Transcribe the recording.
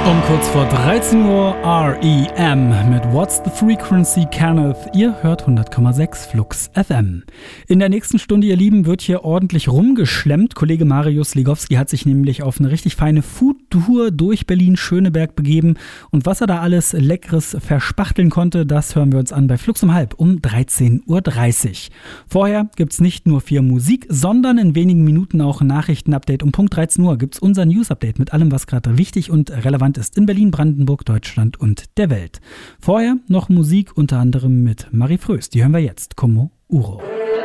Um kurz vor 13 Uhr R.E.M. mit What's the Frequency, Kenneth? Ihr hört 100,6 Flux FM. In der nächsten Stunde, ihr Lieben, wird hier ordentlich rumgeschlemmt. Kollege Marius Legowski hat sich nämlich auf eine richtig feine Food-Tour durch Berlin-Schöneberg begeben. Und was er da alles Leckeres verspachteln konnte, das hören wir uns an bei Flux um halb um 13.30 Uhr. Vorher gibt's nicht nur 4 Musik, sondern in wenigen Minuten auch ein Nachrichtenupdate. Um Punkt 13 Uhr gibt's unser News-Update mit allem, was gerade wichtig und relevant ist in Berlin, Brandenburg, Deutschland und der Welt. Vorher noch Musik, unter anderem mit Marie Fröst. Die hören wir jetzt. Como Uro.